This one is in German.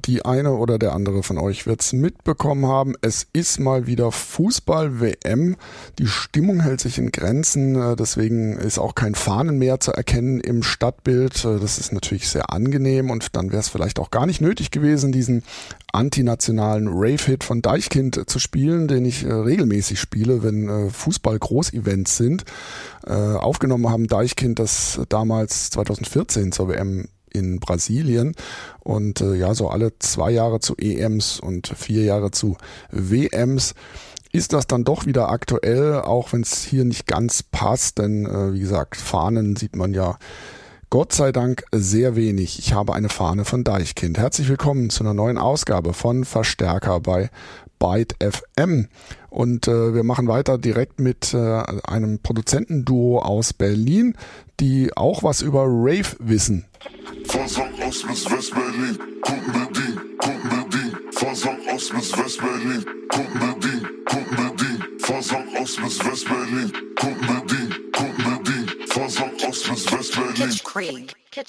die eine oder der andere von euch wird es mitbekommen haben. Es ist mal wieder Fußball-WM. Die Stimmung hält sich in Grenzen. Deswegen ist auch kein Fahnen mehr zu erkennen im Stadtbild. Das ist natürlich sehr angenehm und dann wäre es vielleicht auch gar nicht nötig gewesen, diesen antinationalen Rave-Hit von Deichkind zu spielen, den ich regelmäßig spiele, wenn Fußball-Großevents sind. Aufgenommen haben Deichkind das damals 2014 zur WM in Brasilien und so alle 2 Jahre zu EMs und 4 Jahre zu WMs ist das dann doch wieder aktuell, auch wenn es hier nicht ganz passt, denn wie gesagt, Fahnen sieht man ja Gott sei Dank sehr wenig. Ich habe eine Fahne von Deichkind. Herzlich willkommen zu einer neuen Ausgabe von Verstärker bei Byte FM. Und wir machen weiter direkt mit einem Produzentenduo aus Berlin, die auch was über Rave wissen. Versang aus bis West-Berlin, Kundenbedien. Versang aus bis West-Berlin, Kundenbedien. Versang aus bis West-Berlin, Kundenbedien. Versang aus bis Westberlin.